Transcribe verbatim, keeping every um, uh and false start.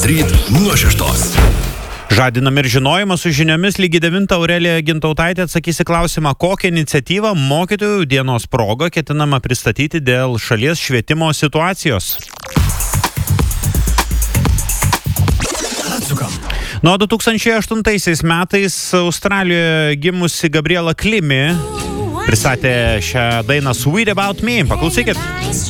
ryt nuo šeštos. Žadinam ir žinojimą su žiniomis lygiai devintą Aurelija Gintautaitė atsakys į klausimą, kokią iniciatyvą mokytojų dienos proga ketinama pristatyti dėl šalies švietimo situacijos. Atsukam. Nuo du tūkstančiai aštuntaisiais metais Australijoje gimusi Gabriela Klimi pristatė šią dainą Sweet About Me. Paklausykit.